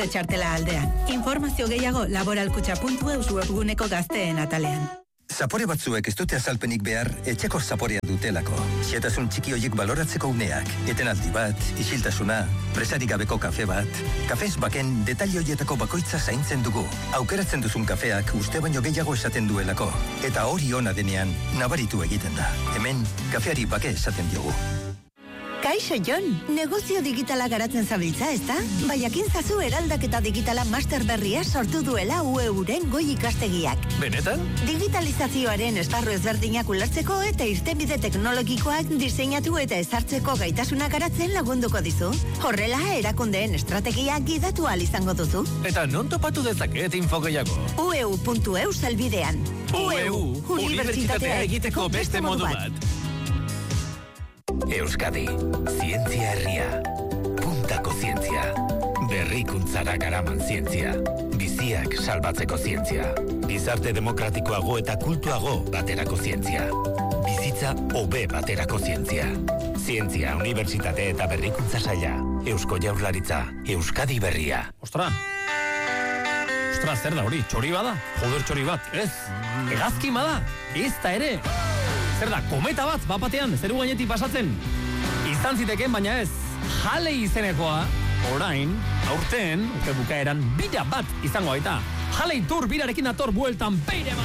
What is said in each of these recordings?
Txartela aldean. Informazio gehiago laboralkutxa.eus webguneko gazteen atalean. Zapore batzuek ez dute azalpenik behar etxeko zaporea dutelako. Xetasun txiki hoiek baloratzeko uneak, etenaldi bat, isiltasuna, presarik gabeko kafe bat. Kafez baken detalle hoietako bakoitza zaintzen dugu. Aukeratzen duzun kafeak uste baino gehiago esaten duelako. Eta hori ona denean, nabaritu egiten da. Hemen, kafeari bake esaten diogu. Kaixo Jon, negozio digitala garatzen zabiltza, ezta? Baiakin zazu eraldaketa digitala master berria sortu duela UEUren goi ikastegiak. Benetan? Digitalizazioaren esparru ezberdinak ulertzeko eta irtenbide teknologikoak diseinatu eta ezartzeko gaitasuna garatzen lagunduko dizu. Horrela, erakundeen estrategia gidatu ahal izango duzu. Eta non topatu dezaket info gehiago? ueu.eu salbidean. UEU, unibertsitatea egiteko beste modu bat. Euskadi, zientzia herria, puntako zientzia, berrikuntzara garaman zientzia, biziak salbatzeko zientzia, gizarte demokratikoago eta kultuago baterako zientzia, bizitza hobe baterako zientzia, zientzia, unibertsitate eta berrikuntza saila, Eusko Jaurlaritza, Euskadi berria. Ostra, zer da hori, txori bada? Joder txori bat, ez, hegazkin bada, ez da ere. Zer da, kometa bat, batean, zeru gainetik pasatzen. Izan ziteken, baina ez, jale izenekoa, orain, aurten, urte bukaeran, bira bat izango baita. Jale itur birarekin dator bueltan, Peirema!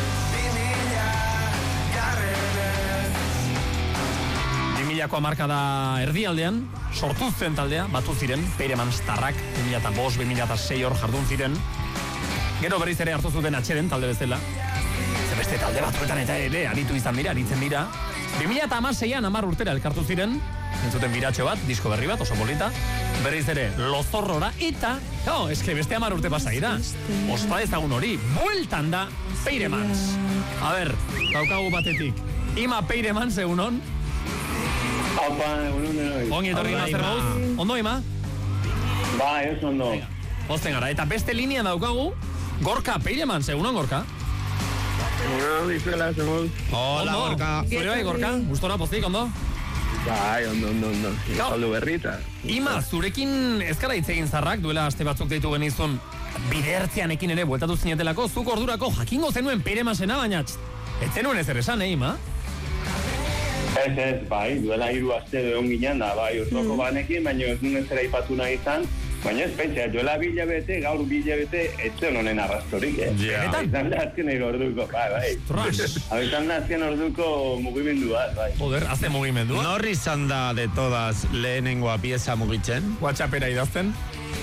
2000ko hamarkada erdialdean, sortu zen taldea, batu ziren, Peireman starrak, 2005-2006 hor jardun ziren. Gero berriz ere hartu zuten atxeden talde bezala. Beste talde batzuetan eta ere aritzen dira. 2016an 10 urtera elkartu ziren, entzuten biratxo bat, disko berri bat, oso polita, berriz ere lozorrora, eta, eske beste 10 urte pasa dira. Ospa ezagun hori, bueltan da Peiremans. A ber, daukagu batetik. Ima Peiremans, egunon? Opa, egunon denoi. Ongi etorri Ima, zer gauz? Ondo, Ima? Ba, ez ondo. Osten gara, eta beste linea daukagu, Gorka Peiremans, egunon, Gorka? Hola, Gorka. Zure bai, Gorka? Gustora, pozik, ondo? Bai, ondo. Saldu berrita. Ima, zurekin ezkara hitz egin zarrak, duela aste batzuk deitu genizun, bidertzeanekin ere bueltatu zinetelako, zuk ordurako jakingo zenuen Peiremasena, baina ez zenuen ezer esan, Ima? Ez, bai, duela 3 aste egon ginen da, bai, urtoko banekin, baina ez nuen zera ipatu nahi izan, baina ez pentsa, joela 2 hilabete, gaur 2 hilabete, ez zen honen arrastorik, Izan da azken orduko, bai. Izan da azken orduko mugimendua, bai. Joder, azte mugimendua? Nor izan da de todas lehenengoa pieza mugitzen? WhatsAppera idazten?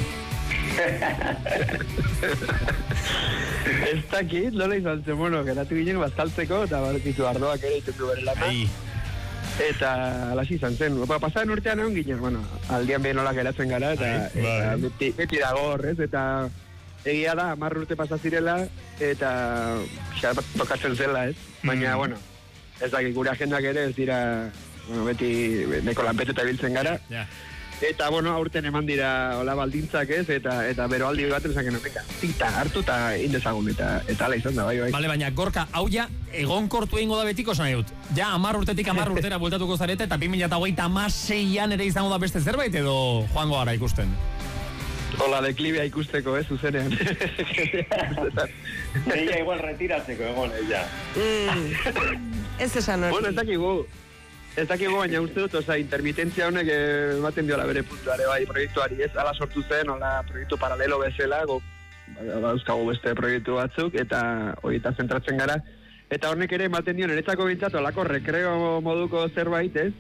Ez dakit, nola izan zen, geratu ginen bazkaltzeko, eta barrikitu ardoak ere itutu bere lana. Eta alasi izan zen. Pasaren urtean egon ginen, aldian behin nola geratzen gara, eta beti dago horrez, eta egia da, 10 urte pasazirela, eta tokatzen zela, ez? Baina, ez dakit, gure agendak ere ez dira, beti neko lanpeteta ibiltzen gara. Eta, aurten eman dira hola baldintzak ez, eta bero aldi bat esan genuen, zita hartu eta indezagun, eta ala izan da, bai. Bale, baina, Gorka, hau ja, egonkortu egingo da betiko esan dut. Ja, 10 urtetik 10 urtera bueltatuko zarete, eta 2026an ere izango da beste zerbait, edo joango gara ikusten? Hola, deklibia ikusteko, zuzenean. Neia igual retiratzeko, egon, ja. Ez esan hori. Ez dakigu, baina uste dut, intermitentzia honek ematen diola bere puntuare, bai, proiektuari ez, ala sortu zen, hola, proiektu paralelo bezala, dauzkagu beste proiektu batzuk, eta horieta zentratzen gara, eta honek ere ematen dio, niretzako bintzatu, alako rekreo moduko zerbait, ez,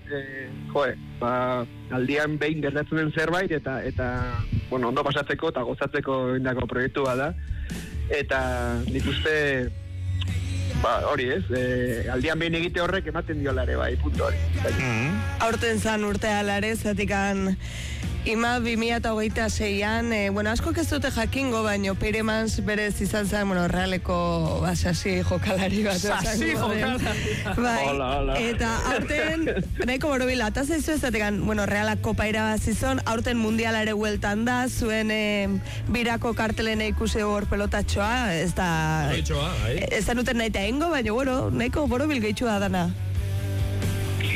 aldian behin gertatzen den zerbait, eta ondo pasatzeko eta gozatzeko indako proiektu bada, eta nik uste, hori ez, aldian behin egite horrek ematen diolare bai, punto hori. Aurten zan urtea lare, zatikan Ima 2026an, asko ez dute jakingo, baino Peiremans berez izan zen, realeko sasi jokalari bat. Sasi jokalari. Bai, eta aurten, nahiko borobila, eta zaizu ez zatekan, realak kopa irabazizon, aurten mundialare hueltan da, zuen birako kartelen ikusi hor pelotatxoa, ez da... Ez da nuten nahi eta engo, baina, nahiko borobil gehitxua dana.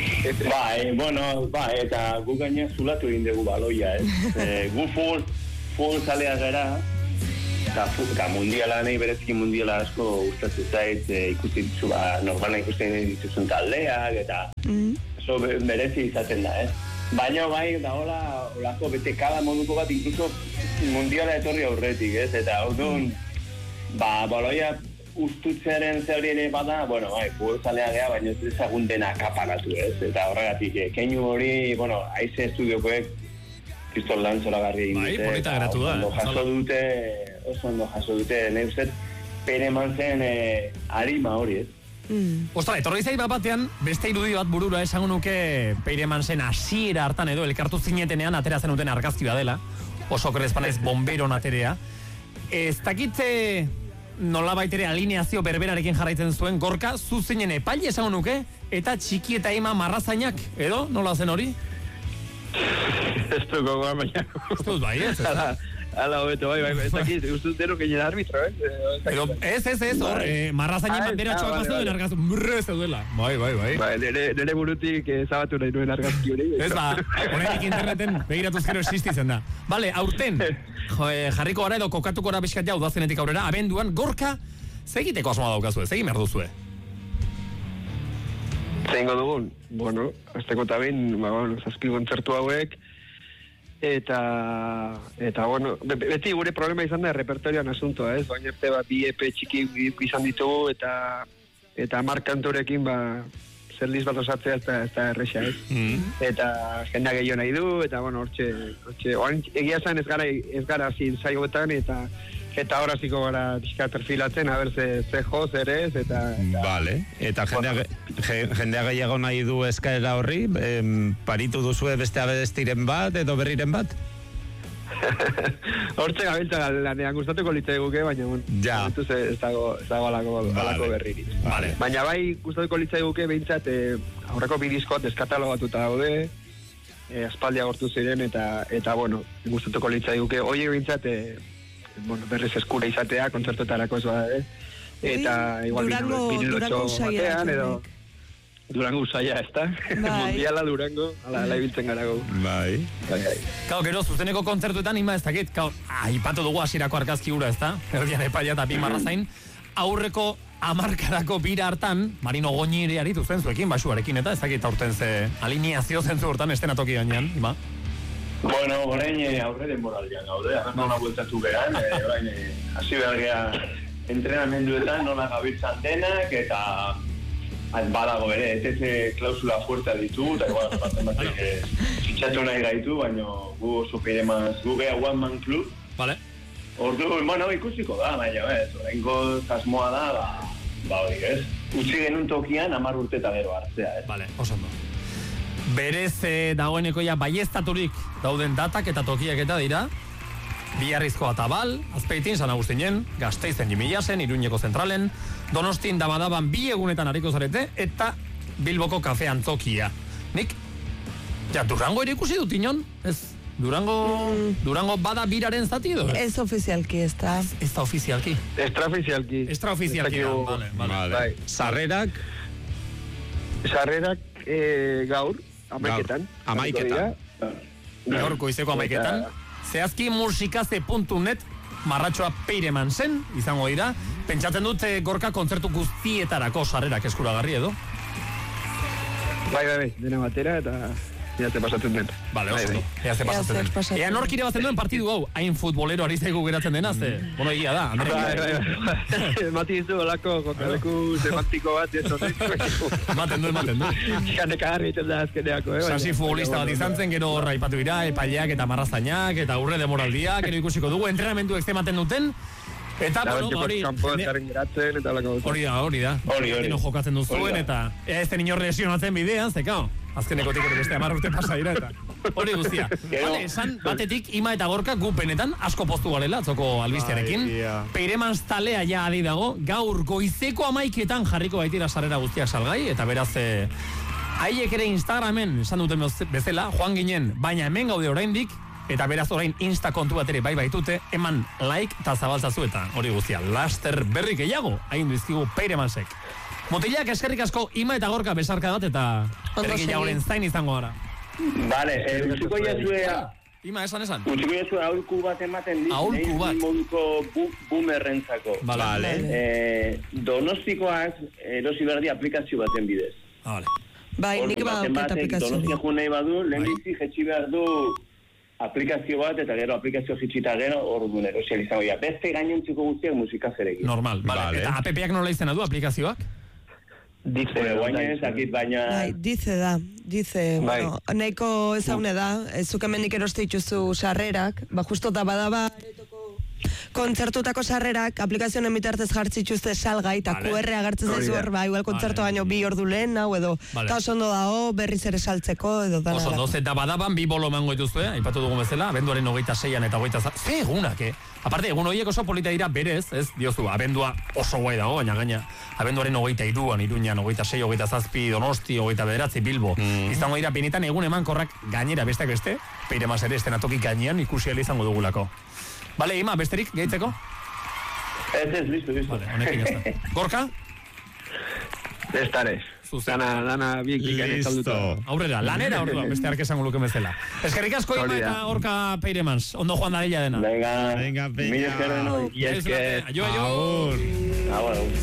Bai, eta gu gaina zulatu egin dugu baloia, ez? Gu futbolzalea gara, eta mundiala nahi berezki mundiala asko gustatzen zait, ikusten ditu, normala ikusten dituzun taldeak, eta oso berezi izaten da, Baina bai, da holako betekada moduko bat, inkluso mundiala etorri aurretik, Eta orduan, baloia ustutzearen zeurien bada, bueno, bai, futbolzalea gea, baina ez ezagun dena akaparatu, Eta horregatik, keinu hori, bueno, aize estudiokoek, Kristol Lantzolagarri egin dute. Bai, polita geratu da. Oso ondo jaso dute, nahi ustez, pere mantzen harima hori, Ostra, etorri zait batean, beste irudi bat burura esango nuke Peireman zen hasiera hartan edo elkartu zinetenean atera zenuten argazki dela, oso krezpanez bomberon aterea. Ez dakitze nolabait ere alineazio berberarekin jarraitzen zuen Gorka, zuzinen epaile esango nuke, eta txiki eta ima marrazainak, edo? Nola zen hori? Ez dugu goa, baina... Ustuz bai, ez? Ala, hobeto, bai, ez dakit, ustuz dero keinen arbitro, Ez, hor, marrazainen bandera txoak bazuen argazki, murre ez dela. Bai. Nere burutik zabatu nahi nuen argazki hori. Ez honetik interneten begiratuz gero existitzen da. Bale, aurten, jarriko gara edo kokatuko gara bizkat jau duazenetik aurrera, abenduan, Gorka, zegiteko asmoa daukazue, zegin behar duzue? Zeingo dugun, bueno, azteko eta bain, zazpi kontzertu hauek, eta bueno, beti gure problema izan da repertorioan asuntoa, baina arte bi EP txiki izan ditugu, eta markantorekin, zer liz bat osatzea ez da erresa, Eta jendea gehiago nahi du, eta bueno, hortxe, egia zen ez gara zin zaigoetan, eta horaziko gara pixka perfilatzen, haber ze jo, zer ez, eta... Vale, eta jendea gehiago nahi du eskaera horri, paritu duzue beste abestiren bat, edo berriren bat? Hortxe gabiltza lanean gustatuko litzai guke, baina ez dago alako berririk. Baina bai gustatuko litzai guke, behintzat, aurreko bi diskot eskatalogatuta daude, aspaldi agortu ziren, eta bueno, gustatuko litzai guke, oie behintzat, berriz eskura izatea, kontzertotarako ez bada, eta igual Durango batean, edo Durango usaia, ez da? Mundiala Durango, ala ibiltzen gara gau. Bai. Gero, zuzeneko kontzertuetan, ez dakit, aipatu dugu hasierako argazki hura, ez da? Erdian epaila eta bi marrazain, aurreko hamarkadako bira hartan, Marino Goñiri aritu zen zuekin, basuarekin, eta ez dakit aurten ze alineazio zentzu hortan estenatoki gainean, ima? Bueno, orain aurre denboraldian gaude, nola bueltatu beran, orain hasi behar geha entrenamenduetan, nola gabiltzan denak, eta badago ere, ETC klausula fuertea ditu, eta igual, batzen batek fitxatu nahi gaitu, baina gu oso Peiremaz, gu geha One Man Club. Vale. Ordu, bueno, ikusiko da, baina oraingo asmoa da, hori, utzi genuen tokian 10 urte eta gero hartzea, Vale, oso ondo. Berez dagoeneko ja baieztaturik dauden datak eta tokiak eta dira Biarrizko Atabal, Azpeitin, San Agustinen, Gasteizen Jimilasen, Iruñeko Zentralen, Donostin Damadaban 2 egunetan hariko zarete, eta Bilboko Kafe Antzokia. Nik, Durango ere ikusi dut inon? Ez, Durango bada biraren zati edo? Ez ofizialki, ez da. Ez da ofizialki? Extraofizialki. Vale. Sarrerak gaur, amaiketan. Gaur goizeko amaiketan. Zehazki musikaze.net marratxoa Peireman zen, izango dira. Pentsatzen dut Gorka kontzertu guztietarako sarrerak eskuragarri edo? Bai, dena batera eta ea ze pasatzen den. Bale, oso, ea ze pasatzen den. Ea nork irabazen duen partidu hau, hain futbolero ari zaigu geratzen dena, bueno, egia da. Mati dizu olako kontaleku semantiko bat, eso. Maten du. Kaneka harri iten da azkeneako, Sasi futbolista bat izan zen, gero horra ipatu dira, epaileak eta marrazainak, eta urre demoraldiak, gero ikusiko dugu, entrenamendu extrematen duten, eta, hori da. Hori jokatzen duzuen, eta ez den inor lesionatzen bidean, zekao. Azkeneko tikore beste 10 urte pasa dira, eta hori guztia. Vale, esan batetik, Ima eta Gorka gupenetan asko poztu garela, atzoko albistearekin. Peiremans talea ja adi dago, gaur goizeko 11etan jarriko baitira sarrera guztiak salgai, eta beraz, haiek ere Instagramen, esan duten bezala, joan ginen, baina hemen gaude oraindik, eta beraz orain Insta kontu bat ere bai baitute, eman like eta zabaltzazu eta hori guztia. Laster berri gehiago, hain dizkigu Peiremansek. Mutilak eskerrik asko, Ima eta Gorka besarka bat eta berri gehiagoren zain izango gara. Vale, utziko jazue Ima, esan. Utziko jesu aholku bat ematen dit. Aholku bat. Moduko boomerrentzako. Vale. Donostikoak erosi berdi aplikazio baten bidez. Vale. Bai, nik badauket aplikazio. Donostia joan nahi badu, lehenbizi jetxi behar du aplikazio bat, eta gero aplikazio jitxita gero orduan erosial izango dira. Beste gainontziko guztiak musika zerekin. Normal, vale. Eta app-ak nola izena du aplikazioak? Dice, guaina ezakit, baina... Bai, dice, bueno, nahiko ezaune da, zuk hemenik eroste dituzu sarrerak, justo da badaba kontzertutako sarrerak aplikazioen bitartez jartzi dituzte salgai, eta QR agertzen zaizu hor, igual kontzertu baino 2 ordu lehen, edo, eta oso ondo dago, berriz ere saltzeko, edo dana. Oso ondo, eta badaban 2 bolo emango dituzue, aipatu dugun bezala, abenduaren 26an eta 27. Ze egunak, Aparte, egun horiek oso polita dira berez, ez, diozu, abendua oso guai dago, baina abenduaren 23an, Iruñan, 26, 27, Donosti, 29, Bilbo. Izango dira, benetan egun emankorrak gainera besteak beste, Peiremaz ere estenatoki gainean ikusi izango dugulako. Bale, Ima, besterik, gehitzeko? Ez, listo. Vale, honekin jazta. Gorka? Estarez. Dana bien klikari salduta. Aurrera, lanera orduan, beste ark esango luke bezala. Eskerrik asko Ima eta Gorka Peiremans. Ondo joan dadila dena. Venga, Peña. Aio.